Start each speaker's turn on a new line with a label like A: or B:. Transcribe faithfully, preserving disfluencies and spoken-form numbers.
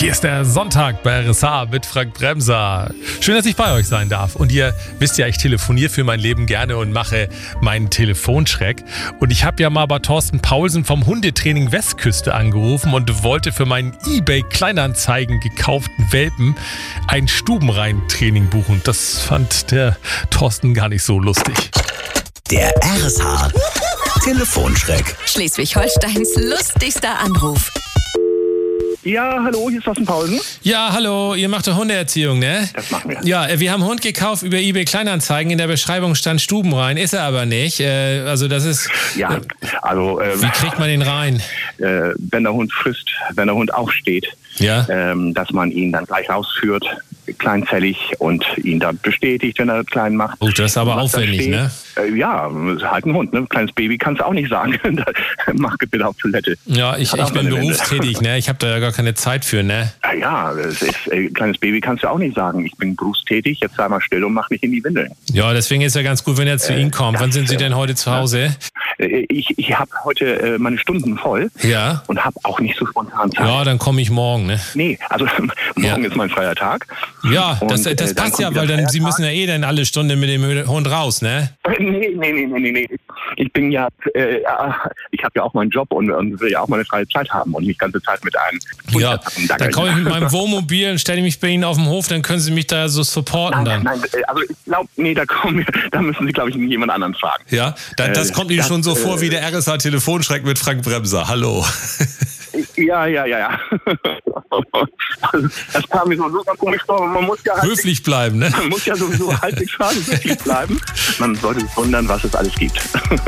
A: Hier ist der Sonntag bei R S H mit Frank Bremser. Schön, dass ich bei euch sein darf. Und ihr wisst ja, ich telefoniere für mein Leben gerne und mache meinen Telefonschreck. Und ich habe ja mal bei Thorsten Paulsen vom Hundetraining Westküste angerufen und wollte für meinen eBay-Kleinanzeigen gekauften Welpen ein Stubenrein-Training buchen. Das fand der Thorsten gar nicht so lustig.
B: Der R S H Telefonschreck.
C: Schleswig-Holsteins lustigster Anruf.
D: Ja, hallo, hier ist Thorsten Paulsen.
A: Ja, hallo, ihr macht doch Hundeerziehung, ne?
D: Das machen wir.
A: Ja, wir haben einen Hund gekauft über eBay Kleinanzeigen. In der Beschreibung stand Stubenrein, ist er aber nicht. Äh, also das ist...
D: Ja, also... Äh,
A: Wie kriegt man den rein?
D: Äh, wenn der Hund frisst, wenn der Hund aufsteht,
A: Ja.
D: ähm, dass man ihn dann gleich rausführt, kleinzellig, und ihn dann bestätigt, wenn er klein macht.
A: Oh, das ist aber
D: Was da
A: aufwendig,
D: steht.
A: ne?
D: Äh, ja, ist halt ein Hund, ne? Kleines Baby kannst du auch nicht sagen. Mach bitte auf Toilette.
A: Ja, ich,
D: Hat
A: ich
D: auch
A: bin
D: seine Wände.
A: berufstätig, ne? Ich habe da ja gar keine Zeit für, ne?
D: Ja, ja, es ist, äh, kleines Baby kannst du auch nicht sagen, ich bin berufstätig, jetzt sei mal still und mach nicht in die Windeln.
A: Ja, deswegen ist ja ganz gut, wenn er zu
D: Äh,
A: Ihnen kommt. Wann
D: das,
A: sind Sie denn heute zu Hause?
D: Äh, ich ich habe heute äh, meine Stunden voll
A: Ja.
D: und habe auch nicht so spontan Zeit.
A: Ja, dann komme ich morgen, ne?
D: Nee, also morgen
A: Ja.
D: ist mein freier Tag.
A: Ja,
D: Und,
A: das, das
D: äh, dann
A: passt
D: kommt
A: ja,
D: wieder
A: weil dann Sie
D: Feiertag.
A: müssen ja eh dann alle Stunde mit dem Hund raus, ne?
D: Nee, nee, nee, nee, nee, nee. Ich bin ja, äh, ich habe ja auch meinen Job und, und will ja auch meine freie Zeit haben und nicht die ganze Zeit mit einem Hund
A: Ja,
D: zusammen
A: dann komme ich mit meinem Wohnmobil und stelle mich bei Ihnen auf den Hof, dann können Sie mich da so supporten
D: Nein,
A: dann.
D: nein, äh, also ich glaube, nee, da kommen wir, da müssen Sie, glaube ich, jemand anderen fragen.
A: Ja, dann, das
D: Äh,
A: kommt Ihnen
D: das,
A: schon so
D: äh,
A: vor wie der R S H-Telefonschreck mit Frank Bremser. Hallo.
D: Ja, ja, ja, ja. Das kam mir so super komisch vor, aber man muss ja halt
A: Höflich bleiben, ne?
D: man muss ja sowieso halbwegs schadenfrei bleiben. Man sollte sich wundern, was es alles gibt.